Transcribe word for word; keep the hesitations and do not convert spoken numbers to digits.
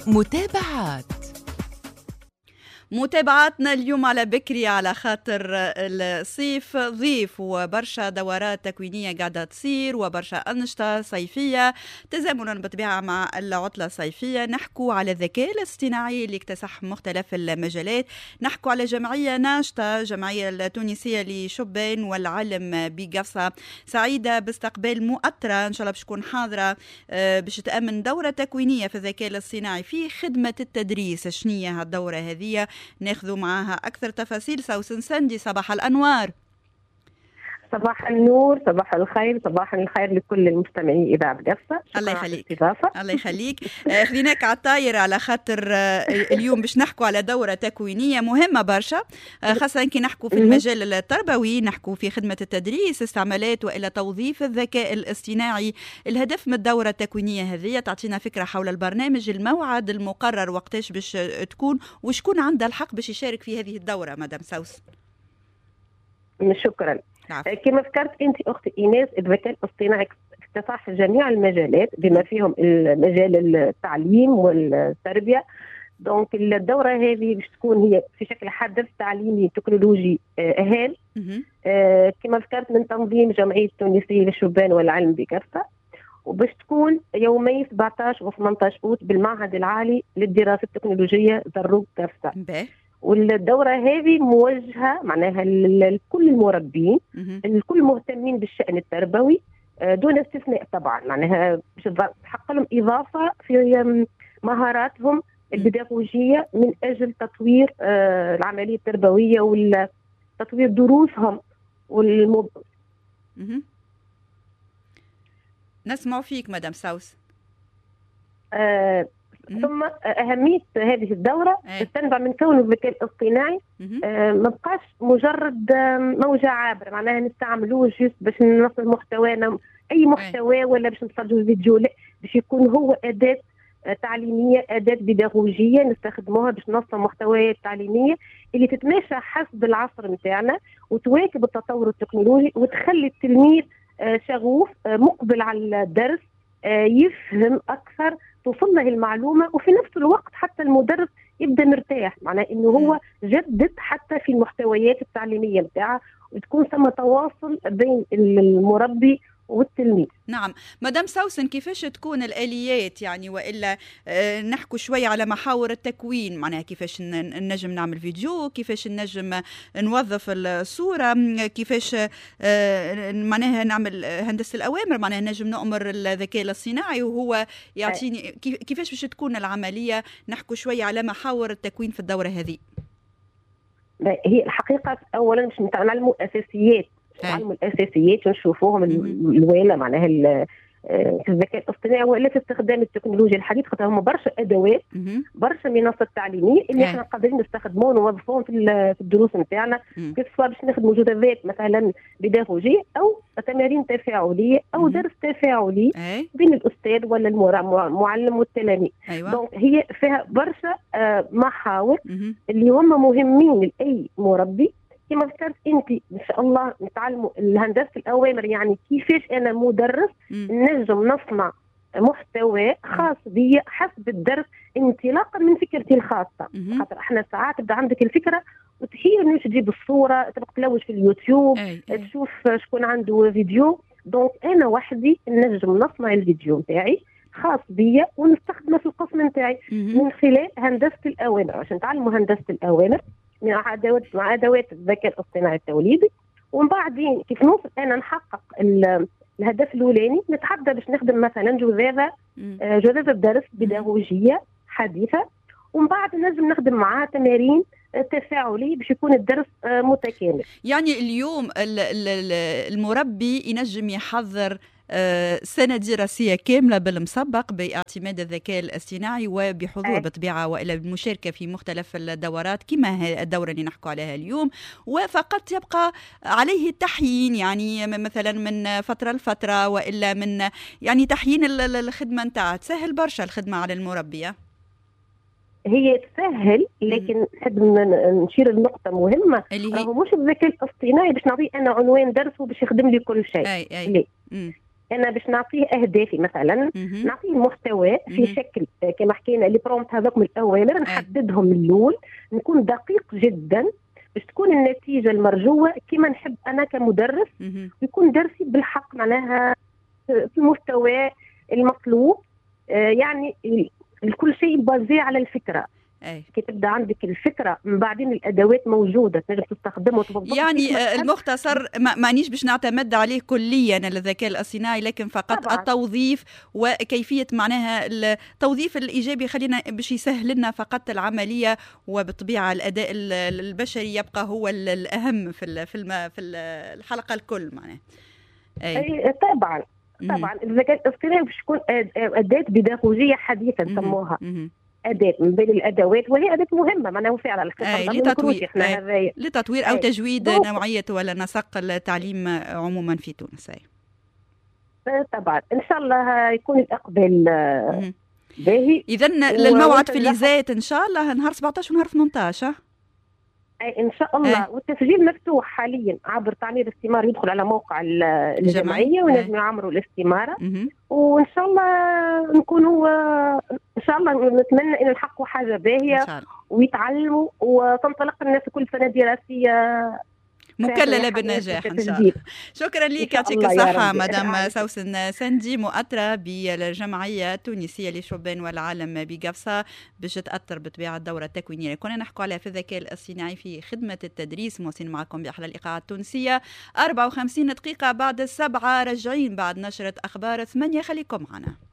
متابعات متابعاتنا اليوم على بكري على خاطر الصيف ضيف وبرشا دورات تكوينية قاعدة تصير وبرشا أنشطة صيفية تزامنا بالطبيعة مع العطلة الصيفية. نحكوا على الذكاء الاصطناعي اللي اكتسح مختلف المجالات، نحكوا على جمعية ناشطة، جمعية التونسية لشبان والعلم بقفصة، سعيدة باستقبال مؤطرة إن شاء الله باش تكون حاضرة باش تأمن دورة تكوينية في الذكاء الاصطناعي في خدمة التدريس. شنية هالدورة هذه؟ ناخذ معها أكثر تفاصيل. سوسن سندي، صباح الأنوار. صباح النور، صباح الخير، صباح الخير لكل المستمعين إذاعة قفصة. الله يخليك الله يخليك. خذيناك على الطاير على خاطر اليوم باش نحكوا على دورة تكوينية مهمة برشا، خاصة كي نحكوا في المجال التربوي، نحكوا في خدمة التدريس، استعمالات وإلى توظيف الذكاء الاصطناعي. الهدف من الدورة التكوينية هذه تعطينا فكرة حول البرنامج، الموعد المقرر وقتاش باش تكون، وشكون عنده الحق باش يشارك في هذه الدورة مدام سوس؟ شكرا. كما ذكرت انت اختي ايناس، الذكاء الاصطناعي اكتسح جميع المجالات بما فيهم مجال التعليم والتربيه. دونك الدوره هذه باش تكون هي في شكل حدث تعليمي تكنولوجي هام، آه كما ذكرت من تنظيم جمعيه التونسيه للشبان والعلم بقفصة، وباش تكون يومي سبعطاش و ثمنطاش أوت بالمعهد العالي للدراسه التكنولوجيه زروق قفصة. والدورة هذه موجهة معناها لكل المربين، الكل مهتمين بالشأن التربوي دون استثناء طبعا، معناها باش تحقق لهم إضافة في مهاراتهم البيداغوجية من أجل تطوير العملية التربوية وتطوير دروسهم والمب... نسمع فيك مدام سوس. آه ثم أهمية هذه الدورة تنبع من كون الذكاء الاصطناعي آه ما بقاش مجرد موجة عابرة، معناها نستعملوه جيست باش نوصل محتوانا أي محتوى ولا باش نسجل فيديو، لا، باش يكون هو أداة تعليمية، أداة بيداغوجية نستخدموها باش نوصل محتويات تعليمية اللي تتماشى حسب العصر متاعنا وتواكب التطور التكنولوجي وتخلي التلميذ آه شغوف آه مقبل على الدرس، آه يفهم أكثر، توصل له المعلومة، وفي نفس الوقت حتى المدرس يبدأ مرتاح، معناه إنه هو جدد حتى في المحتويات التعليمية بتاعه وتكون ثم تواصل بين المربي والتلميذ. نعم مدام سوسن، كيفاش تكون الآليات يعني، وإلا آه نحكوا شوي على محاور التكوين، معناها كيفاش ننجم نعمل فيديو، كيفاش ننجم نوظف الصورة، كيفاش آه معناها نعمل هندسة الأوامر، معناها نجم نأمر الذكاء الاصطناعي وهو يعطيني كيفاش باش تكون العملية. نحكوا شوي على محاور التكوين في الدورة هذه. هي الحقيقة أولا باش نتعلموا أساسيات نتعلموا الاساسيات ونشوفوهم الوالة معناها في الذكاء الاصطناعي والا في استخدام التكنولوجيا الحديثه، خاطر هما برشا ادوات برشا منصات تعليميه اللي احنا قادرين نستخدموهم ونوظفوهم في الدروس نتاعنا، كيف سواء باش نخدموا جداولات مثلا بيداغوجيه او تمارين تفاعليه او درس تفاعلي بين الاستاذ ولا المعلم والتلاميذ. دونك هي فيها برشا محاور اللي هما مهمين لاي مربي. كما ذكرت انت ان شاء الله نتعلموا الهندسه الاوامر، يعني كيفاش انا مدرس نجم نصنع محتوى خاص بي حسب الدرس انطلاقا من فكرتي الخاصه، خاطر احنا ساعات تبدا عندك الفكره وتحير انه تجيب الصوره تبقى تلوج في اليوتيوب أي. تشوف شكون عنده فيديو. دونك انا وحدي نجم نصنع الفيديو نتاعي خاص بي ونستخدمه في القسم نتاعي من خلال هندسه الاوامر. عشان نتعلموا هندسه الاوامر مع ادوات مع ادوات الذكاء الاصطناعي التوليدي، ومن بعدين كيف نوصل انا نحقق الهدف الاولاني نتحدى باش نخدم مثلا جذاذه جذاذه درس بيداغوجيه حديثه، ومن بعد نجم نخدم معاه تمارين تفاعلي باش يكون الدرس متكامل. يعني اليوم المربي ينجم يحضر سنة دراسية كاملة بالمسبق باعتماد الذكاء الاصطناعي وبحضور بطبيعة وإلا بالمشاركة في مختلف الدورات كما الدورة اللي نحكوا عليها اليوم، وفقط يبقى عليه التحيين، يعني مثلا من فترة لفترة وإلا من يعني تحيين الخدمة نتاعها. تسهل برشا الخدمة على المربية. هي تسهل، لكن نحب نشير لنقطة مهمة، راهو مش الذكاء الاصطناعي باش نعطيه أنا عنوان درس وباش يخدم لي كل شيء. أي أي. انا باش نعطيه اهدافي مثلا، نعطيه محتوى في شكل كما حكينا لي برومت هذوك من الاوامر، نحددهم من الاول، نكون دقيق جدا باش تكون النتيجه المرجوه كما نحب انا كمدرس، يكون درسي بالحق معناها في المستوى المطلوب. آه يعني كل شيء بازي على الفكره. أي. كي تبدا عندك الفكره من بعدين الادوات موجوده تنجم تستخدمها. يعني المختصر ما مانيش باش نعتمد عليه كليا الذكاء الاصطناعي، لكن فقط طبعا. التوظيف وكيفيه معناها التوظيف الايجابي خلينا باش يسهل لنا فقط العمليه، وبالطبيعه الاداء البشري يبقى هو الاهم في في في الحلقه الكل معناها. أي. أي طبعا طبعا الذكاء الاصطناعي باش يكون اداه بيداغوجيه حديثه نسموها، أداة من بين الأدوات، وهي أداة مهمة معناها فعلا لتطوير لتطوير أو تجويد نوعية ولا نسق التعليم عموما في تونس. أي. طبعا إن شاء الله يكون الإقبال باهي. إذن للموعد في ليزات إن شاء الله نهار سبعطاش ونهار ثمنطاش. أي إن شاء الله. أي. والتسجيل مفتوح حاليا عبر تعمير استمارة، يدخل على موقع الجمعية ونجم يعمروا الاستمارة، وإن شاء الله نكونوا إن شاء الله نتمنى إن نحققوا حاجة باهية ويتعلموا وتنطلق الناس كل سنة دراسية مكللة بالنجاح إن شاء الله. شكرا لك، يعطيك الصحة مدام سوسن سندي، مؤطرة بالجمعية التونسية للشبان والعالم بقفصة، باش تأثر بطبيعة الدورة التكوينية اللي كنا نحكوا عليها في الذكاء الاصطناعي في خدمة التدريس. مواصلين معكم بأحلى الإيقاعات التونسية، أربعة وخمسين دقيقة بعد السبعة، راجعين بعد نشرة أخبار ثمانية، خليكم معنا.